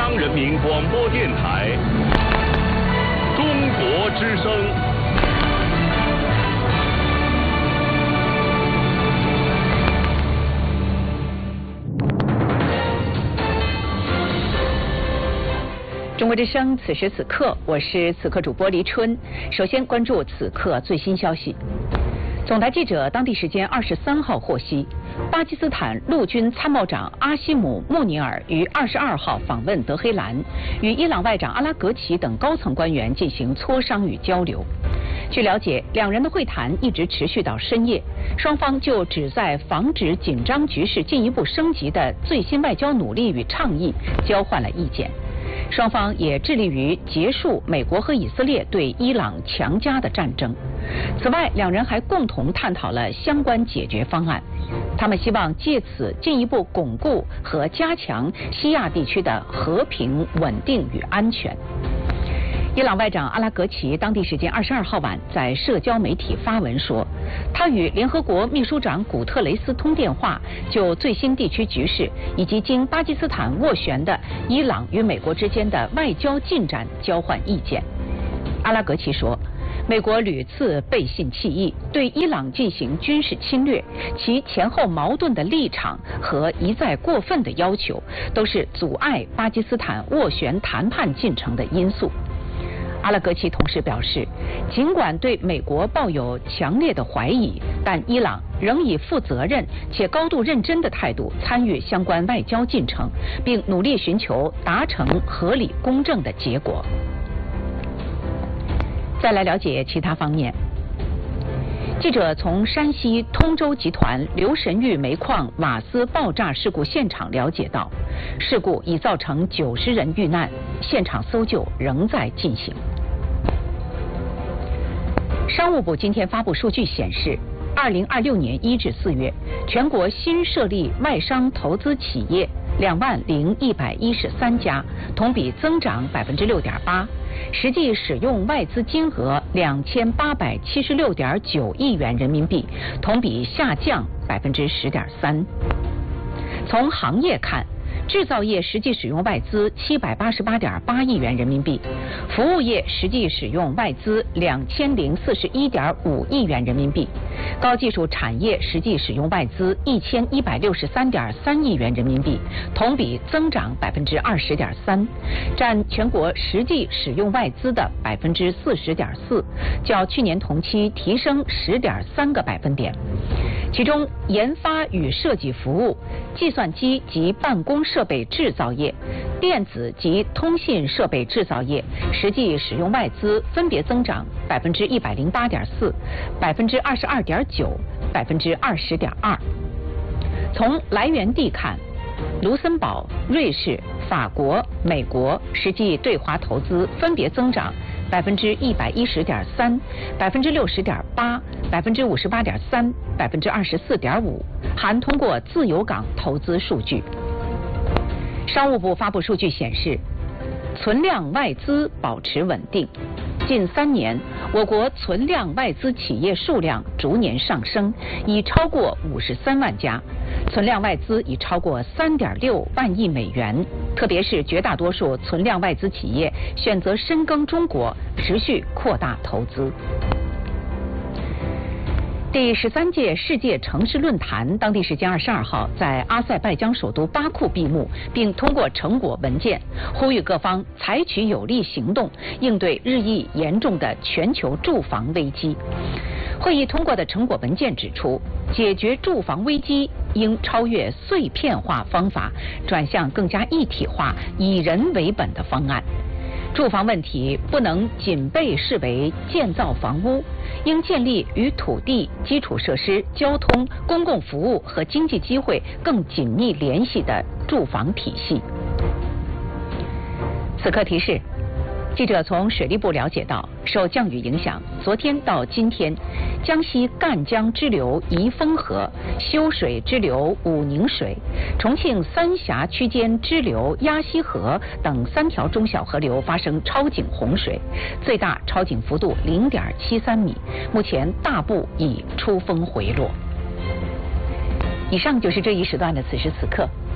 央人民广播电台中国之声。 中国之声，此时此刻，我是此刻主播黎春。首先关注此刻最新消息。总台记者当地时间23号获悉，巴基斯坦陆军参谋长阿西姆·穆尼尔于22号访问德黑兰，与伊朗外长阿拉格齐等高层官员进行磋商与交流。据了解，两人的会谈一直持续到深夜，双方就旨在防止紧张局势进一步升级的最新外交努力与倡议交换了意见。双方也致力于结束美国和以色列对伊朗强加的战争。此外，两人还共同探讨了相关解决方案。他们希望借此进一步巩固和加强西亚地区的和平、稳定与安全。伊朗外长阿拉格齐当地时间22号晚在社交媒体发文说，他与联合国秘书长古特雷斯通电话，就最新地区局势以及经巴基斯坦斡旋的伊朗与美国之间的外交进展交换意见。阿拉格齐说，美国屡次背信弃义，对伊朗进行军事侵略，其前后矛盾的立场和一再过分的要求，都是阻碍巴基斯坦斡旋谈判进程的因素。阿拉格齐同时表示，尽管对美国抱有强烈的怀疑，但伊朗仍以负责任且高度认真的态度参与相关外交进程，并努力寻求达成合理公正的结果。再来了解其他方面。记者从山西通州集团刘神玉煤矿瓦斯爆炸事故现场了解到，事故已造成90人遇难，现场搜救仍在进行。商务部今天发布数据显示，2026年1至4月，全国新设立外商投资企业20113家，同比增长6.8%，实际使用外资金额2876.9亿元人民币，同比下降10.3%。从行业看，制造业实际使用外资788.8亿元人民币，服务业实际使用外资2041.5亿元人民币，高技术产业实际使用外资1163.3亿元人民币，同比增长20.3%，占全国实际使用外资的40.4%，较去年同期提升10.3个百分点。其中，研发与设计服务、计算机及办公设备制造业、电子及通信设备制造业实际使用外资分别增长108.4%、22.9%、20.2%。从来源地看，卢森堡、瑞士、法国、美国实际对华投资分别增长110.3%、60.8%、58.3%、24.5%，含通过自由港投资数据。商务部发布数据显示，存量外资保持稳定。近3年，我国存量外资企业数量逐年上升，已超过53万家，存量外资已超过3.6万亿美元。特别是绝大多数存量外资企业选择深耕中国，持续扩大投资。第13届世界城市论坛当地时间22号在阿塞拜疆首都巴库闭幕，并通过成果文件，呼吁各方采取有力行动，应对日益严重的全球住房危机。会议通过的成果文件指出，解决住房危机应超越碎片化方法，转向更加一体化、以人为本的方案。住房问题不能仅被视为建造房屋，应建立与土地、基础设施、交通、公共服务和经济机会更紧密联系的住房体系。此刻提示，记者从水利部了解到，受降雨影响，昨天到今天，江西赣江支流宜丰河、修水支流武宁水、重庆三峡区间支流鸭溪河等3条中小河流发生超警洪水，最大超警幅度0.73米，目前大部已出风回落。以上就是这一时段的此时此刻，